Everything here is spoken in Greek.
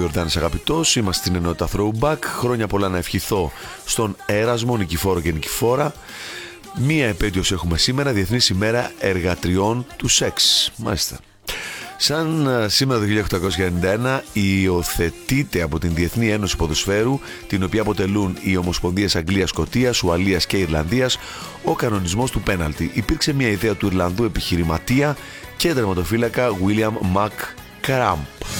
Ιορδάνης αγαπητός. Είμαστε στην ενότητα Throwback. Χρόνια πολλά να ευχηθώ στον Έρασμο, Νικηφόρο και Νικηφόρα. Μία επέτειος έχουμε σήμερα, Διεθνής ημέρα εργατριών του σεξ. Μάλιστα. Σαν σήμερα το 1891 υιοθετείται από την Διεθνή Ένωση Ποδοσφαίρου, την οποία αποτελούν οι Ομοσπονδίες Αγγλίας, Σκωτίας, Ουαλίας και Ιρλανδίας, ο κανονισμός του πέναλτι. Υπήρξε μια ιδέα του Ιρλανδού επιχειρηματία και τερματοφύλακα William McCramp.